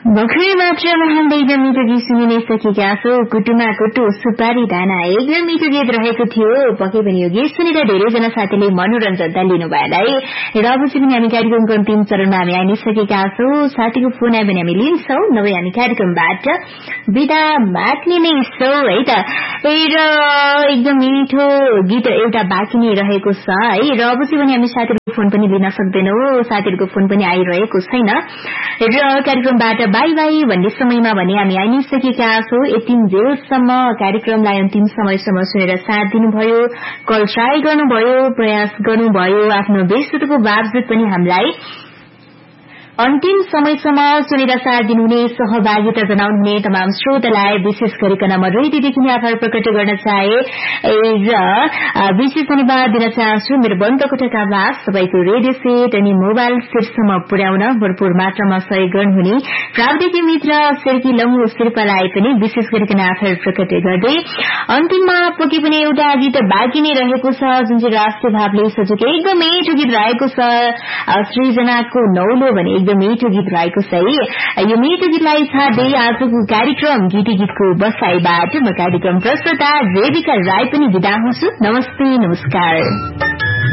भर्खरै मात्र हामीले एकदम मिठो गीत सुनिनै सकेका छौं। कुटुमा कुटु सुपारी दाना एकदम मिठो गीत रहेको थियो। पक्कै पनि यो गीत सुनेर धेरैजना साथीले मनोरञ्जन त लिनुभएलाई र अब चाहिँ हामी कार्यक्रमको अन्तिम चरणमा हामी आइसकेका छौं। साथीको फोन आयो भने हामी लिन्छौं, नभए हामी कार्यक्रमबाट बिदा माग्ने नै छौं है त। र एकदम मिठो गीत एउटा बाँकी नै रहेको छ है। र अब चाहिँ हामी साथीहरूको फोन पनि लिन सक्दैनौं, साथीहरूको फोन पनि आइरहेको छैन र कार्यक्रमबाट बाई बाई भन्ने समयमा भने हामी आइसकेका छौं। यति जेलसम्म कार्यक्रमलाई अन्तिम समयसम्म सुनेर साथ दिनुभयो, कल ट्राई गर्नुभयो, प्रयास गर्नुभयो, आफ्नो व्यस्तताको बावजुद पनि हामीलाई अन्तिम समयसम्म सुनेर साथ दिनुहुने, सहभागिता जनाउनुहुने तमाम श्रोतालाई विशेष गरिकन म हृदयदेखि आभार प्रकट गर्न चाहे र विशेष धन्यवाद दिन चाहन्छु। मेरो बन्द कोठाका आवाज सबैको रेडियो सेट अनि मोबाइल सेटसम्म पुर्याउन भरपूर मात्रामा सहयोग गर्नुहुने प्राविधिक मित्र सेर्की लम्बु शेर्पालाई पनि विशेष गरिकन आभार प्रकट गर्दै अन्तिममा पक्कै पनि एउटा गीत बाँकी नै रहेको छ, जुन चाहिँ राष्ट्रिय भावले सजेको एकदम मिठो गीत रहेको छ। सृजनाको नौलो भने एकदम मिठो गीत रहेको छ है। यो मिठो गीतलाई छाड्दै आजको कार्यक्रम गीती गीतको बसाईबाट म कार्यक्रम प्रस्तुता देविका राई पनि बिदा हुन्छु। नमस्ते, नमस्कार।